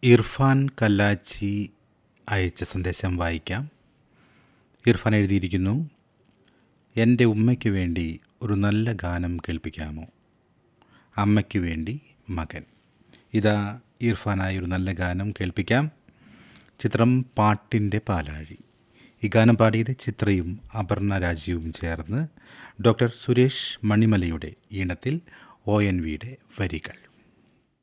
ഇർഫാൻ കല്ലാച്ചി അയച്ച സന്ദേശം വായിക്കാം. ഇർഫാൻ എഴുതിയിരിക്കുന്നു: എൻ്റെ ഉമ്മയ്ക്ക് വേണ്ടി ഒരു നല്ല ഗാനം കേൾപ്പിക്കാമോ? അമ്മയ്ക്ക് വേണ്ടി മകൻ. ഇതാ ഇർഫാനായി ഒരു നല്ല ഗാനം കേൾപ്പിക്കാം. ചിത്രം പാട്ടിൻ്റെ പാലാഴി. ഈ ഗാനം പാടിയത് ചിത്രയും അപർണ രാജീവും ചേർന്ന്. ഡോക്ടർ സുരേഷ് മണിമലയുടെ ഈണത്തിൽ ONV യുടെ വരികൾ.